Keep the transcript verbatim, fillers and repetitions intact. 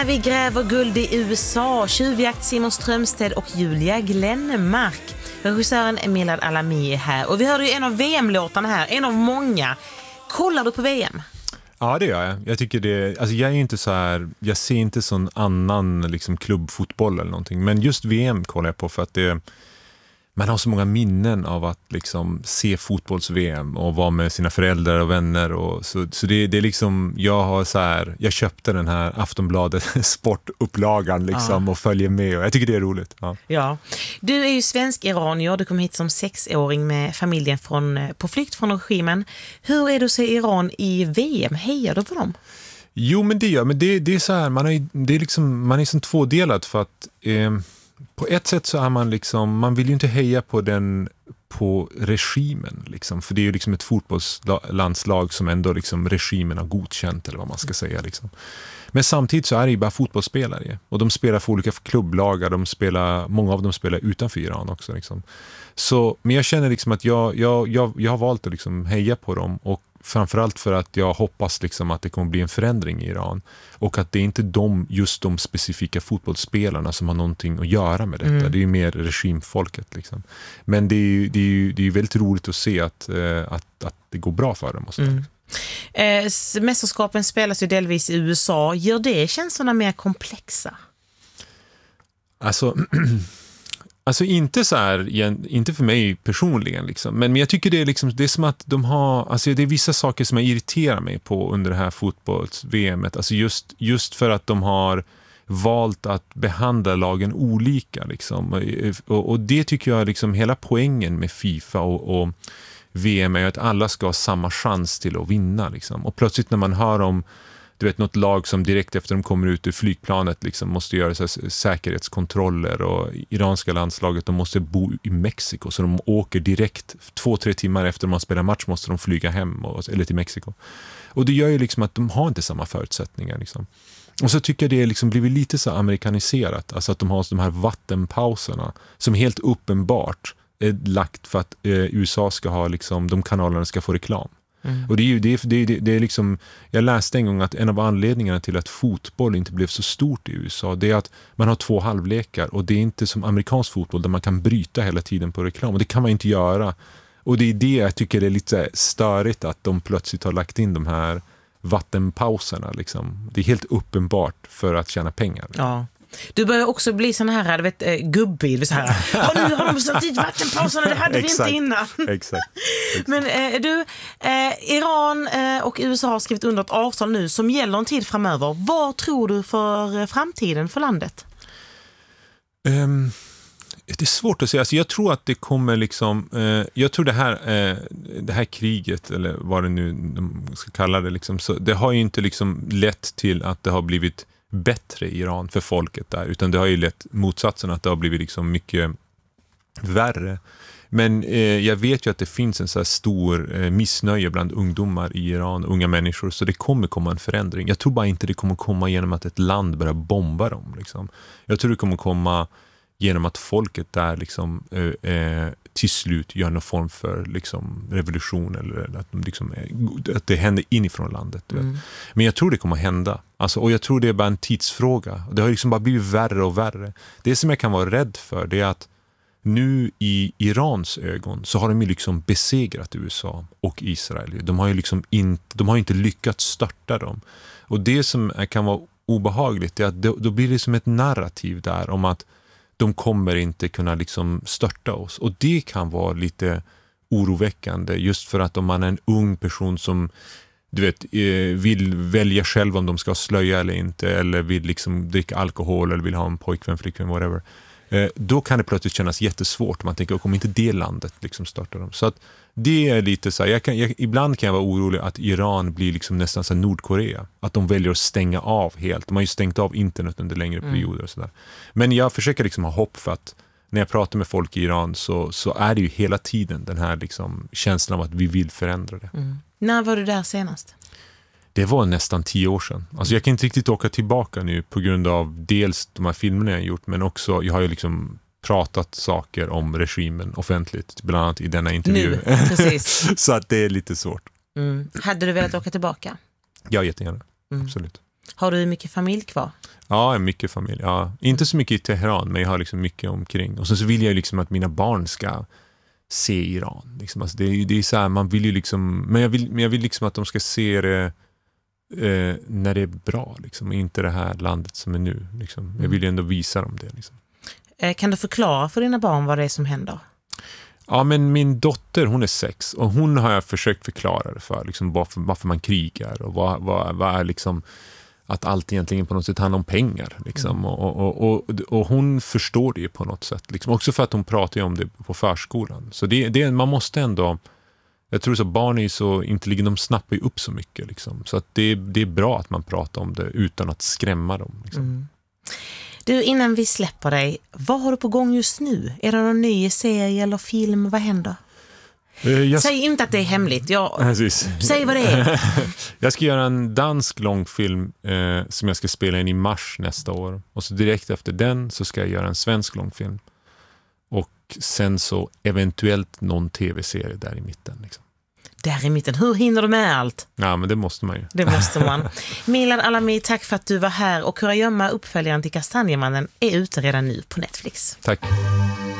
Vi gräver guld i U S A. Tjuvjakt Simon Strömstedt och Julia Glenmark. Regissören Milad Alami är här. Och vi hörde ju en av V M-låtarna här. En av många. Kollar du på V M? Ja, det gör jag. Jag tycker det, alltså jag är inte så här, jag ser inte sån annan liksom klubbfotboll eller någonting. Men just V M kollar jag på för att det, man har så många minnen av att liksom se fotbolls-V M och vara med sina föräldrar och vänner. Och så så det, det är liksom, jag har så här, jag köpte den här Aftonbladet sportupplagan liksom ja. Och följer med. Och jag tycker det är roligt. Ja. Ja. Du är ju svensk-iranier. Du kom hit som sexåring med familjen från, på flykt från regimen. Hur är det att se Iran i V M? Hejar du på dem? Jo, men det gör, men det, det är så här, man är, det är liksom, man är som tvådelad för att... Eh, på ett sätt så är man liksom, man vill ju inte heja på den, på regimen liksom, för det är ju liksom ett fotbollslandslag som ändå liksom regimen har godkänt eller vad man ska säga liksom. Men samtidigt så är det ju bara fotbollsspelare och de spelar för olika klubblagar, de spelar, många av dem spelar utanför Iran också liksom. Så, men jag känner liksom att jag, jag, jag, jag har valt att liksom heja på dem och framförallt för att jag hoppas liksom att det kommer bli en förändring i Iran och att det är inte de, just de specifika fotbollsspelarna som har någonting att göra med detta. Mm. Det är ju mer regimfolket liksom. Men det är ju, det är ju, det är ju väldigt roligt att se att, att, att det går bra för dem. Och så mm. eh, mästerskapen spelas ju delvis i U S A. Gör det känslorna mer komplexa? Alltså... Alltså inte så här, inte för mig personligen liksom, men jag tycker det är liksom, det är som att de har, alltså det är vissa saker som jag irriterar mig på under det här fotbolls-V M-et, alltså just, just för att de har valt att behandla lagen olika liksom, och, och det tycker jag är liksom hela poängen med FIFA och, och V M är att alla ska ha samma chans till att vinna liksom, och plötsligt när man hör om du vet, något lag som direkt efter de kommer ut ur flygplanet liksom måste göra så här säkerhetskontroller och iranska landslaget, de måste bo i Mexiko så de åker direkt två, tre timmar efter man spelar match måste de flyga hem och, eller till Mexiko. Och det gör ju liksom att de har inte samma förutsättningar liksom. Och så tycker jag det liksom blivit lite så amerikaniserat, alltså att de har de här vattenpauserna som helt uppenbart är lagt för att eh, U S A ska ha liksom, de kanalerna ska få reklam. Mm. Och det är ju det, det, det, det är liksom, jag läste en gång att en av anledningarna till att fotboll inte blev så stort i U S A, det är att man har två halvlekar och det är inte som amerikansk fotboll där man kan bryta hela tiden på reklam, och det kan man inte göra. Och det är det jag tycker det är lite störigt att de plötsligt har lagt in de här vattenpauserna liksom. Det är helt uppenbart för att tjäna pengar. Ja. Du börjar också bli sån här, du vet, gubbbil så här. Ja, nu har de satt dit vattenpauserna, det hade vi inte innan. Exakt. Exakt. Men eh, du, eh, Iran eh, och U S A har skrivit under ett avtal nu som gäller en tid framöver. Vad tror du för framtiden för landet? Um, det är svårt att säga. Alltså, jag tror att det kommer liksom, eh, jag tror det här, eh, det här kriget, eller vad det nu de ska kalla det, liksom, så det har ju inte liksom lett till att det har blivit bättre i Iran för folket där, utan det har ju lett motsatsen, att det har blivit liksom mycket värre. Men eh, jag vet ju att det finns en så här stor eh, missnöje bland ungdomar i Iran, unga människor, så det kommer komma en förändring. Jag tror bara inte det kommer komma genom att ett land börjar bomba dem liksom. Jag tror det kommer komma genom att folket där liksom eh, eh, till slut gör någon form för liksom revolution, eller att, de liksom, att det händer inifrån landet. Du vet. Mm. Men jag tror det kommer hända. Alltså, och jag tror det är bara en tidsfråga. Det har liksom bara blivit värre och värre. Det som jag kan vara rädd för, det är att nu i Irans ögon så har de ju liksom besegrat U S A och Israel. De har ju liksom inte, de har inte lyckats störta dem. Och det som kan vara obehagligt är att då, då blir det som ett narrativ där om att de kommer inte kunna liksom störta oss. Och det kan vara lite oroväckande, just för att om man är en ung person som du vet, vill välja själv om de ska slöja eller inte, eller vill liksom dricka alkohol eller vill ha en pojkvän, flickvän, whatever, då kan det plötsligt kännas jättesvårt. Man tänker, kommer inte det landet liksom starta dem? Så att det är lite så här, jag kan, jag, ibland kan jag vara orolig att Iran blir liksom nästan så Nordkorea. Att de väljer att stänga av helt. De har ju stängt av internet under längre perioder mm. och sådär. Men jag försöker liksom ha hopp för att när jag pratar med folk i Iran så, så är det ju hela tiden den här liksom känslan av att vi vill förändra det. Mm. När var du där senast? Det var nästan tio år sedan. Alltså jag kan inte riktigt åka tillbaka nu på grund av dels de här filmerna jag har gjort, men också, jag har ju liksom pratat saker om regimen offentligt, bland annat i denna intervju. Nu, precis. Så att det är lite svårt. Mm. Hade du velat åka tillbaka? Ja, jättegärna. Mm. Absolut. Har du mycket familj kvar? Ja, mycket familj. Ja. Inte så mycket i Teheran, men jag har liksom mycket omkring. Och så, så vill jag liksom att mina barn ska se Iran. Liksom. Alltså det är, det är så här, man vill ju liksom... Men jag vill, men jag vill liksom att de ska se det eh, när det är bra. Liksom. Inte det här landet som är nu. Liksom. Jag vill ju ändå visa dem det. Liksom. Kan du förklara för dina barn vad det är som händer? Ja, men min dotter, hon är sex. Och hon har jag försökt förklara det för. Liksom, varför, varför man krigar. Och vad, vad, vad är liksom... Att allt egentligen på något sätt handlar om pengar. Liksom. Mm. Och, och, och, och hon förstår det på något sätt. Liksom. Också för att hon pratar om det på förskolan. Så det, det, man måste ändå... Jag tror så barn är så intelligenta, de snappar ju upp så mycket. Liksom. Så att det, det är bra att man pratar om det utan att skrämma dem. Liksom. Mm. Du, innan vi släpper dig, vad har du på gång just nu? Är det någon ny serie eller film? Vad händer? Jag... Säg inte att det är hemligt. Jag... Säg vad det är. Jag ska göra en dansk långfilm eh, som jag ska spela in i mars nästa år. Och så direkt efter den så ska jag göra en svensk långfilm. Och sen så eventuellt någon tv-serie där i mitten. Liksom. Där i mitten. Hur hinner du med allt? Ja, men det måste man ju. Det måste man. Milad Alami, tack för att du var här. Och Kurragömma, uppföljaren till Kastanjemannen, är ute redan nu på Netflix. Tack.